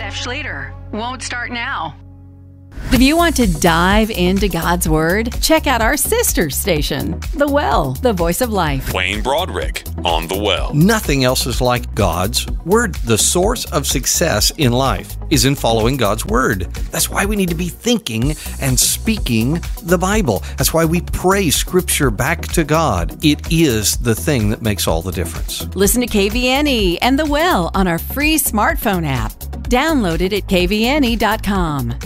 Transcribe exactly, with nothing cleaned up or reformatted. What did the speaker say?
Steph Schlueter. Won't start now. If you want to dive into God's Word, check out our sister station, The Well, the Voice of Life. Wayne Broderick on The Well. Nothing else is like God's Word. The source of success in life is in following God's Word. That's why we need to be thinking and speaking the Bible. That's why we pray Scripture back to God. It is the thing that makes all the difference. Listen to K V N E and The Well on our free smartphone app. Download it at K V N E dot com.